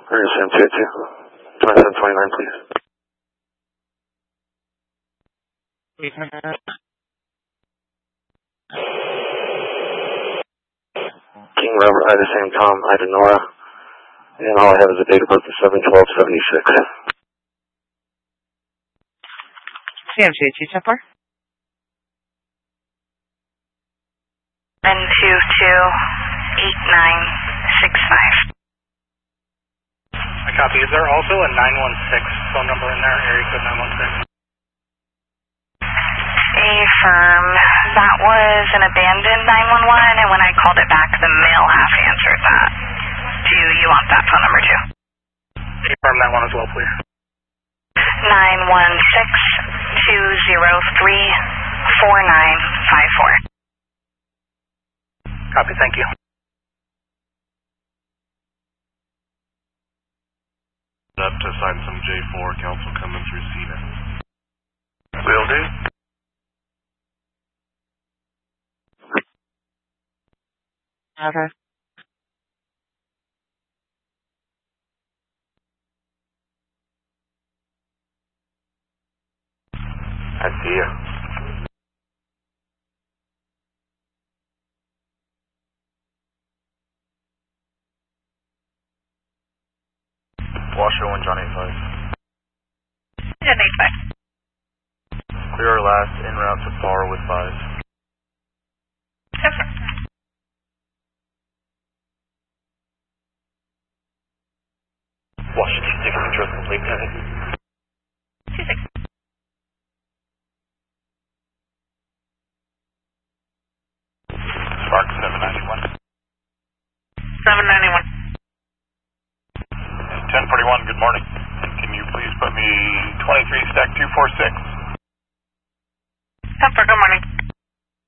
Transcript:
Sam 282. 2729, please. King Robert, Ida Sam Tom, Ida Nora. And all I have is a date of birth of 7/12/76. Sam 282, 10-4. N228965. I copy. Is there also a 916 phone number in there? Area code 916. Affirm. That was an abandoned 911, and when I called it back, the male half answered that. Do you want that phone number too? Affirm that one as well, please. 916-203-4954. Copy, thank you. Up to sign some J4, council coming through CEDA. Will do. Okay. I see you. Washer 1, John 85. John 85. Clear our last en route to FAR with 5. Yes, sir. Washington, taking control complete, Kevin. 26. Spark 791. 791. 1041, good morning. Can you please put me 23 stack 246?